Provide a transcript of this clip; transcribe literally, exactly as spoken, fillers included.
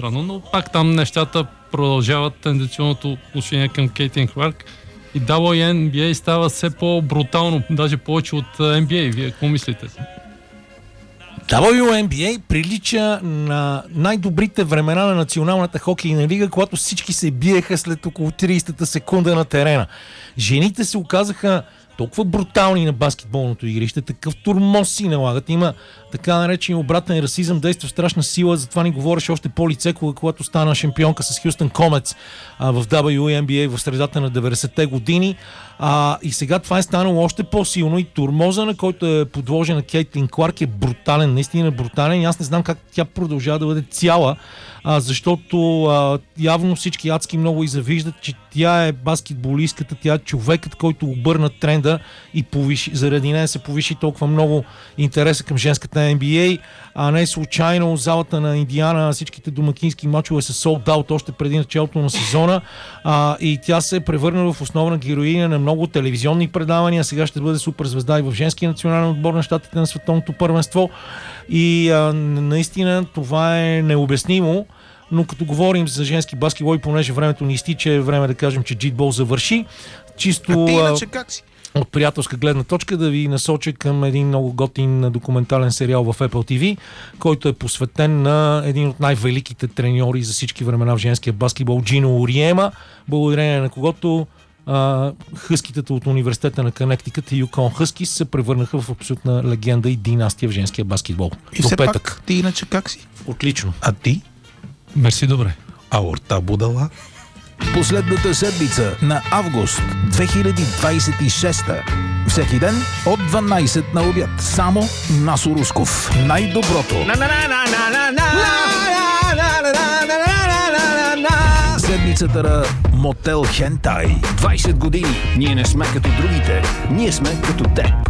странно, но пак там нещата продължават тенденционното отношение към Кейтлин Кларк и дабъл ю ен би ей става все по-брутално, даже повече от ен би ей. Вие какво мислите? дабъл ю ен би ей прилича на най-добрите времена на Националната хокейна лига, когато всички се биеха след около тридесета секунда на терена. Жените се оказаха толкова брутални на баскетболното игрище, такъв тормоз си налагат. Има така наречен обратен расизъм, действа в страшна сила, затова ни говореше още по-лице, когато стана шампионка с Хюстън Кометс а, в дабъл ю ен би ей в средата на деветдесетте години. А, и сега това е станало още по-силно и тормоза, на който е подложена Кейтлин Кларк, е брутален, наистина брутален. И аз не знам как тя продължава да бъде цяла, а, защото а, явно всички адски много и завиждат, че тя е баскетболистката, тя е човекът, който обърна тренда и повиши, заради нея се повиши толкова много интереса към женската ен би ей, а не случайно залата на Индиана, всичките домакински мачове са sold out още преди началото на сезона, а, и тя се е превърнала в основна героиня на много телевизионни предавания. Сега ще бъде суперзвезда и в женския национален отбор на щатите на световното първенство и а, наистина това е необяснимо. Но като говорим за женски баскетбол и понеже времето ни изтича, е време да кажем, че джитбол завърши. Чисто а ти иначе как си? От приятелска гледна точка да ви насоча към един много готин документален сериал в Apple ти ви, който е посветен на един от най-великите треньори за всички времена в женския баскетбол, Джино Ориема, благодарение на когото а, хъскитата от университета на Конектикът и Юкон Хъскис се превърнаха в абсолютна легенда и династия в женския баскетбол. И до все петък. пак, ти иначе как си? Отлично. А ти? Мерси, добре. Аорта Будала? Последната седмица на август две хиляди двадесет и шеста. Всеки ден от дванадесет на обяд. Само Насо Русков. Най-доброто. Седмицата на Мотел Хентай. двадесет години. Ние не сме като другите. Ние сме като те.